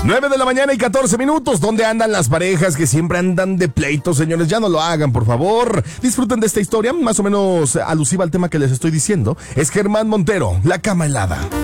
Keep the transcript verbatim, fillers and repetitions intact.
nueve de la mañana y catorce minutos. ¿Dónde andan las parejas que siempre andan de pleito, señores? Ya no lo hagan, por favor. Disfruten de esta historia, más o menos alusiva al tema que les estoy diciendo. Es Germán Montero, La Cama Helada.